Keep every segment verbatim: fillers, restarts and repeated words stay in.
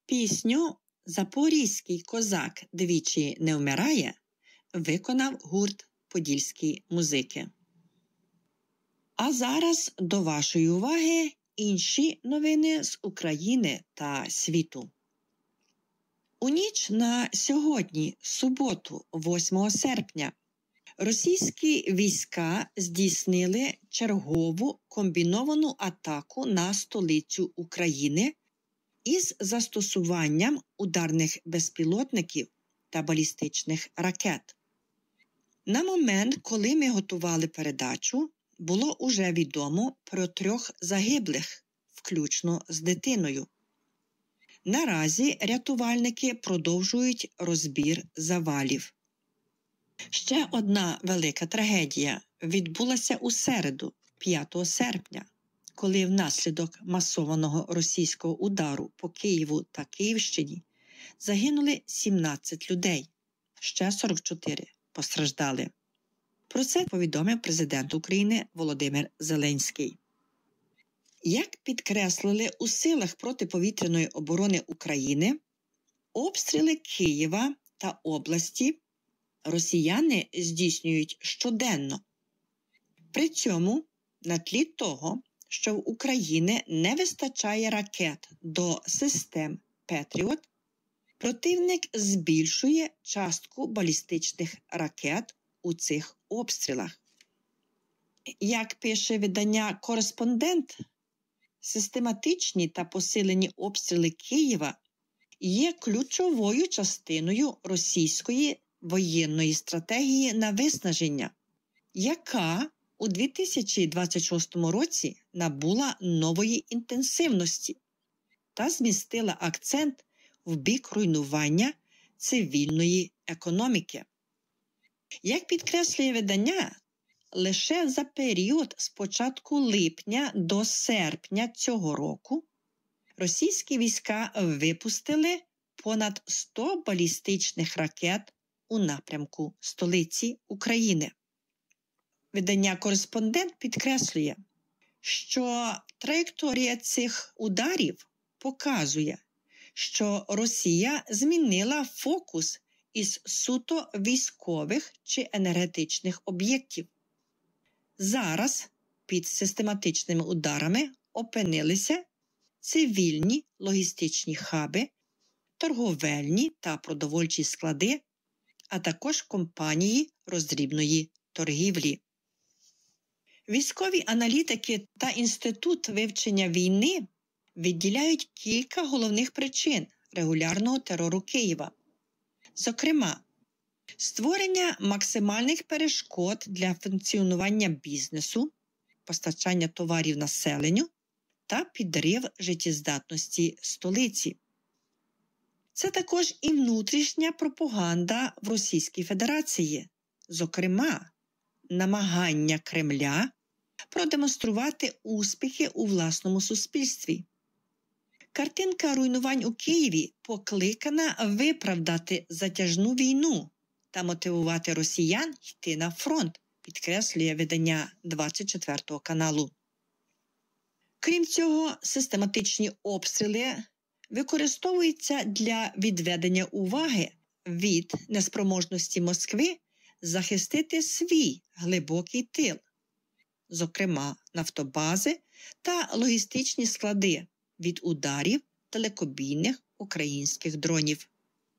Пісню «Запорізький козак двічі не вмирає» виконав гурт «Подільські музики». А зараз до вашої уваги інші новини з України та світу. У ніч на сьогодні, суботу, восьмого серпня, російські війська здійснили чергову комбіновану атаку на столицю України із застосуванням ударних безпілотників та балістичних ракет. На момент, коли ми готували передачу, було уже відомо про трьох загиблих, включно з дитиною. Наразі рятувальники продовжують розбір завалів. Ще одна велика трагедія відбулася у середу, п'ятого серпня, коли внаслідок масованого російського удару по Києву та Київщині загинули сімнадцять людей, ще сорок чотири постраждали. Про це повідомив президент України Володимир Зеленський. Як підкреслили у силах протиповітряної оборони України, обстріли Києва та області росіяни здійснюють щоденно. При цьому, на тлі того, що в Україні не вистачає ракет до систем «Петріот», противник збільшує частку балістичних ракет у цих обстрілах. Як пише видання «Кореспондент», систематичні та посилені обстріли Києва є ключовою частиною російської воєнної стратегії на виснаження, яка у дві тисячі двадцять шостому році набула нової інтенсивності та змістила акцент в бік руйнування цивільної економіки. Як підкреслює видання, лише за період з початку липня до серпня цього року російські війська випустили понад сто балістичних ракет у напрямку столиці України. Видання «Кореспондент» підкреслює, що траєкторія цих ударів показує, що Росія змінила фокус із суто військових чи енергетичних об'єктів. Зараз під систематичними ударами опинилися цивільні логістичні хаби, торговельні та продовольчі склади, а також компанії роздрібної торгівлі. Військові аналітики та Інститут вивчення війни відділяють кілька головних причин регулярного терору Києва. Зокрема, створення максимальних перешкод для функціонування бізнесу, постачання товарів населенню та підрив життєздатності столиці. Це також і внутрішня пропаганда в Російській Федерації, зокрема, намагання Кремля продемонструвати успіхи у власному суспільстві. Картинка руйнувань у Києві покликана виправдати затяжну війну та мотивувати росіян йти на фронт, підкреслює видання двадцять четвертого каналу. Крім цього, систематичні обстріли використовуються для відведення уваги від неспроможності Москви захистити свій глибокий тил, зокрема нафтобази та логістичні склади від ударів далекобійних українських дронів.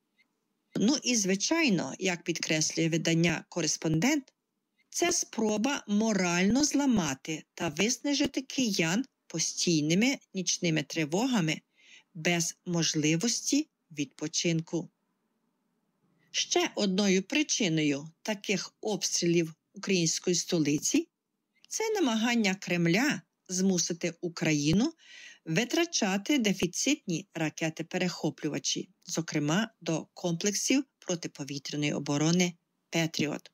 Ну і, звичайно, як підкреслює видання «Кореспондент», це спроба морально зламати та виснажити киян постійними нічними тривогами без можливості відпочинку. Ще одною причиною таких обстрілів української столиці – це намагання Кремля змусити Україну витрачати дефіцитні ракети-перехоплювачі, зокрема до комплексів протиповітряної оборони «Петріот».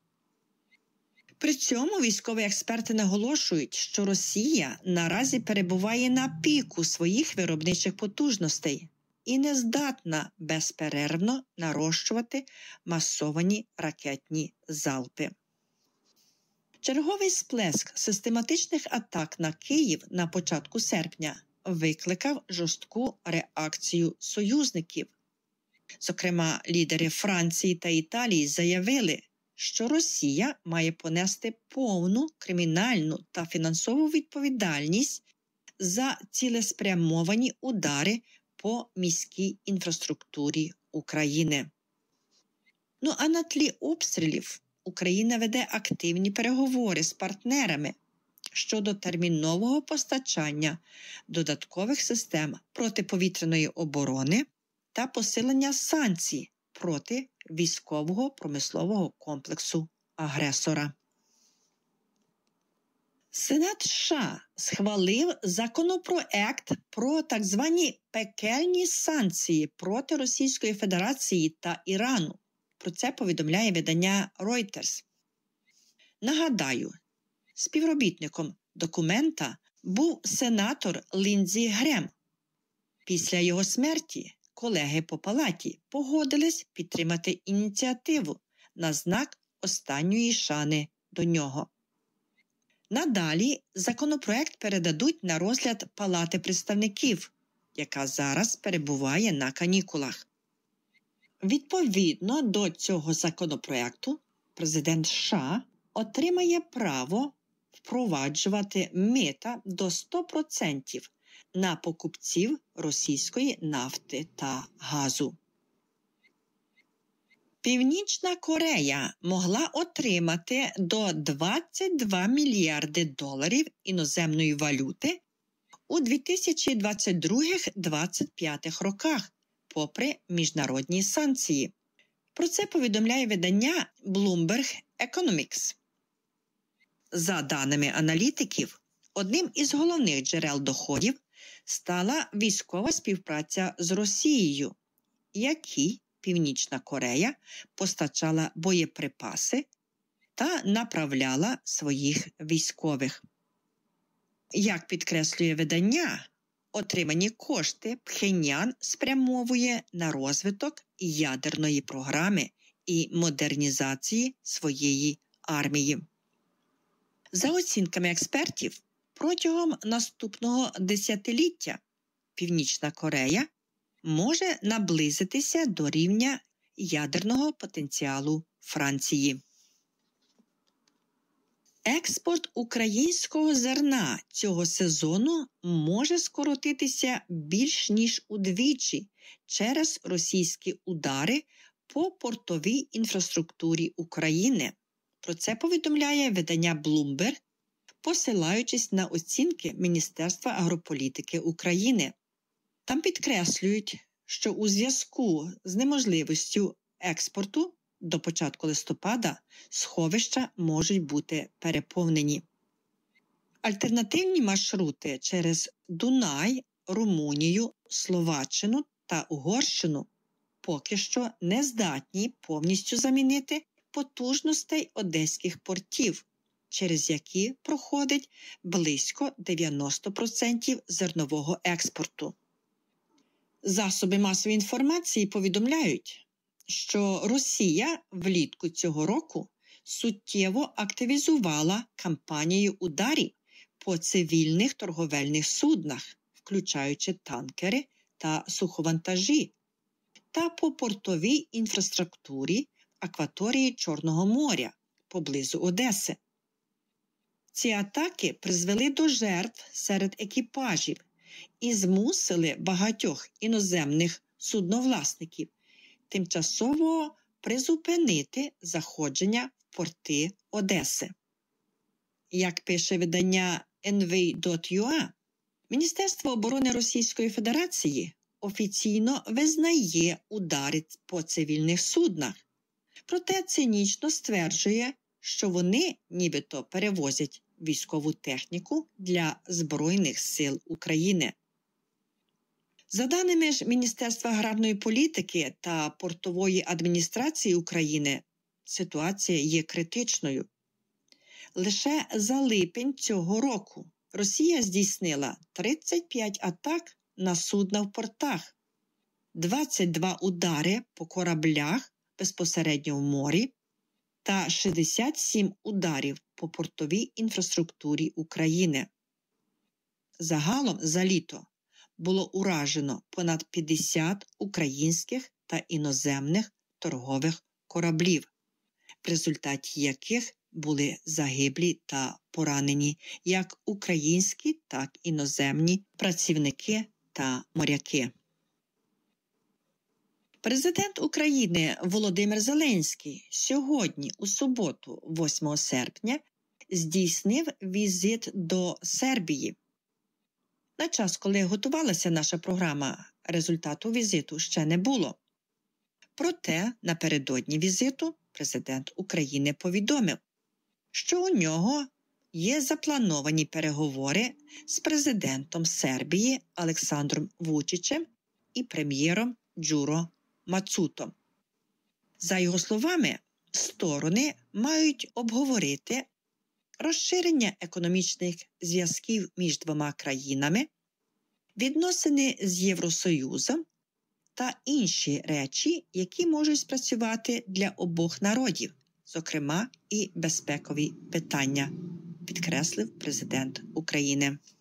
При цьому військові експерти наголошують, що Росія наразі перебуває на піку своїх виробничих потужностей і не здатна безперервно нарощувати масовані ракетні залпи. Черговий сплеск систематичних атак на Київ на початку серпня викликав жорстку реакцію союзників. Зокрема, лідери Франції та Італії заявили, що Росія має понести повну кримінальну та фінансову відповідальність за цілеспрямовані удари по міській інфраструктурі України. Ну а на тлі обстрілів Україна веде активні переговори з партнерами щодо термінового постачання додаткових систем протиповітряної оборони та посилення санкцій проти військового промислового комплексу агресора. Сенат США схвалив законопроект про так звані пекельні санкції проти Російської Федерації та Ірану. Про це повідомляє видання Reuters. Нагадаю, співробітником документа був сенатор Ліндзі Грем. Після його смерті колеги по палаті погодились підтримати ініціативу на знак останньої шани до нього. Надалі законопроект передадуть на розгляд Палати представників, яка зараз перебуває на канікулах. Відповідно до цього законопроекту, президент США отримає право впроваджувати мита до сто відсотків на покупців російської нафти та газу. Північна Корея могла отримати до двадцять два мільярди доларів іноземної валюти у дві тисячі двадцять другий - двадцять п'ятий роках, попри міжнародні санкції. Про це повідомляє видання Bloomberg Economics. За даними аналітиків, одним із головних джерел доходів стала військова співпраця з Росією, якій Північна Корея постачала боєприпаси та направляла своїх військових. Як підкреслює видання, отримані кошти Пхеньян спрямовує на розвиток ядерної програми і модернізації своєї армії. За оцінками експертів, протягом наступного десятиліття Північна Корея може наблизитися до рівня ядерного потенціалу Франції. Експорт українського зерна цього сезону може скоротитися більш ніж удвічі через російські удари по портовій інфраструктурі України. Про це повідомляє видання Bloomberg, посилаючись на оцінки Міністерства агрополітики України. Там підкреслюють, що у зв'язку з неможливістю експорту до початку листопада сховища можуть бути переповнені. Альтернативні маршрути через Дунай, Румунію, Словаччину та Угорщину поки що не здатні повністю замінити потужностей одеських портів, через які проходить близько дев'яносто відсотків зернового експорту. Засоби масової інформації повідомляють, що Росія влітку цього року суттєво активізувала кампанію ударів по цивільних торговельних суднах, включаючи танкери та суховантажі, та по портовій інфраструктурі акваторії Чорного моря поблизу Одеси. Ці атаки призвели до жертв серед екіпажів і змусили багатьох іноземних судновласників тимчасово призупинити заходження в порти Одеси. Як пише видання ен ві крапка ю а, Міністерство оборони Російської Федерації офіційно визнає удари по цивільних суднах, проте цинічно стверджує, що вони нібито перевозять військову техніку для Збройних сил України. За даними ж Міністерства аграрної політики та портової адміністрації України, ситуація є критичною. Лише за липень цього року Росія здійснила тридцять п'ять атак на судна в портах, двадцять два удари по кораблях безпосередньо в морі та шістдесят сім ударів по портовій інфраструктурі України. Загалом за літо було уражено понад п'ятдесят українських та іноземних торгових кораблів, в результаті яких були загиблі та поранені як українські, так і іноземні працівники та моряки. Президент України Володимир Зеленський сьогодні, у суботу, восьмого серпня, здійснив візит до Сербії. На час, коли готувалася наша програма, результату візиту ще не було. Проте напередодні візиту президент України повідомив, що у нього є заплановані переговори з президентом Сербії Олександром Вучичем і прем'єром Джуро Мацутом. За його словами, сторони мають обговорити розширення економічних зв'язків між двома країнами, відносини з Євросоюзом та інші речі, які можуть спрацювати для обох народів, зокрема і безпекові питання, підкреслив президент України.